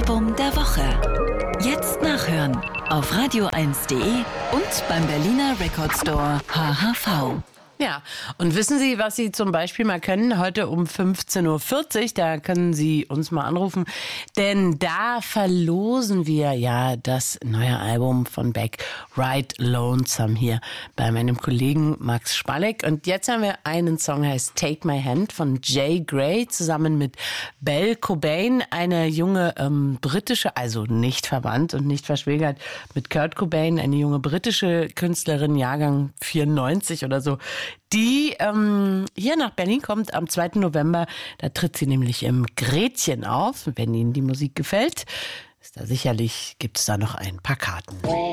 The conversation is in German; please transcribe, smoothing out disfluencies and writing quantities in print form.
Album der Woche. Jetzt nachhören auf radio1.de und beim Berliner Record Store HHV. Ja, und wissen Sie, was Sie zum Beispiel mal können? Heute um 15.40 Uhr, da können Sie uns mal anrufen, denn da verlosen wir ja das neue Album von Beck, Ride Lonesome, hier bei meinem Kollegen Max Spalleck. Und jetzt haben wir einen Song, der heißt Take My Hand von Jay Gray, zusammen mit Belle Cobain, eine junge britische, also nicht verwandt und nicht verschwägert mit Kurt Cobain, eine junge britische Künstlerin, Jahrgang 94 oder so, die hier nach Berlin kommt am 2. November. Da tritt sie nämlich im Gretchen auf. Wenn Ihnen die Musik gefällt, gibt es da noch ein paar Karten.